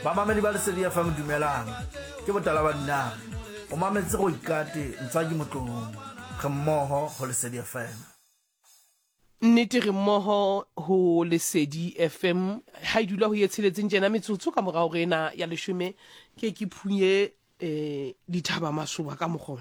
ba mamedi ba Lesedi FM dumelang ke botala ba dinang o mametse go ikate ntsaki motlong ge mmoho go Lesedi FM. Nnete re mmoho ho Lesedi FM ha e dula ho etsheletseng tjena metsotso ka morao rena ya 10 ke phunye dithaba masoba ka mokgona